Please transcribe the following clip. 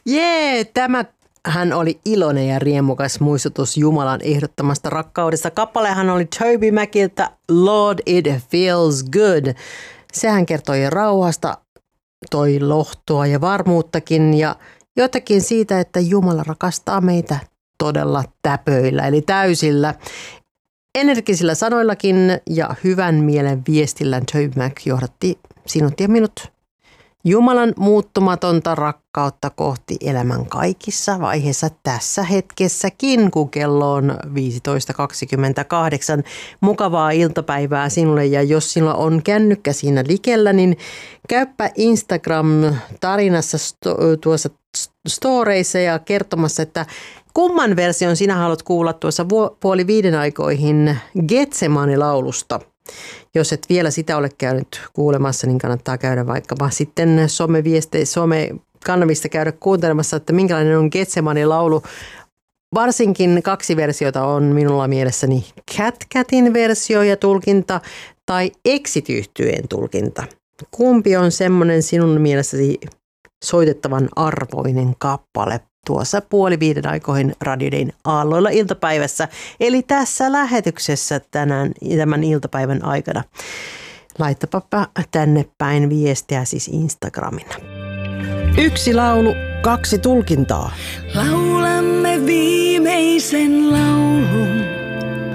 Hän oli iloinen ja riemukas muistutus Jumalan ehdottamasta rakkaudesta. Kappalehan oli Toby Macilta Lord It Feels Good. Sehän kertoi rauhasta, toi lohtoa ja varmuuttakin ja jotakin siitä, että Jumala rakastaa meitä todella täpöillä eli täysillä. Energisillä sanoillakin ja hyvän mielen viestillä Toby Mac johdatti sinut ja minut Jumalan muuttumatonta rakkautta kohti elämän kaikissa vaiheissa tässä hetkessäkin, kun kello on 15.28. Mukavaa iltapäivää sinulle ja jos sinulla on kännykkä siinä likellä, niin käyppä Instagram-tarinassa tuossa storeissa ja kertomassa, että kumman version sinä haluat kuulla tuossa 4:30 aikoihin Getsemani-laulusta. Jos et vielä sitä ole käynyt kuulemassa, niin kannattaa käydä vaikkapa sitten somekanavista käydä kuuntelemassa, että minkälainen on Getsemani-laulu. Varsinkin 2 versiota on minulla mielessäni Catin versio ja tulkinta tai Exit-yhtyeen tulkinta. Kumpi on semmoinen sinun mielessäsi soitettavan arvoinen kappale tuossa 4:30 aikoihin Radio Dayn aalloilla iltapäivässä, eli tässä lähetyksessä tämän iltapäivän aikana. Laittapapa tänne päin viestiä siis Instagramina. 1 laulu, 2 tulkintaa. Laulamme viimeisen laulun.